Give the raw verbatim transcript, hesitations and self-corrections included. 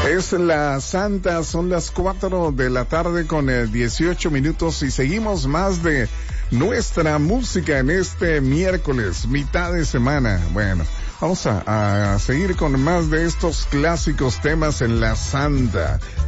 Es la Santa, son las cuatro de la tarde con eh, dieciocho minutos y seguimos más de nuestra música en este miércoles, mitad de semana. Bueno, vamos a, a seguir con más de estos clásicos temas en la Santa.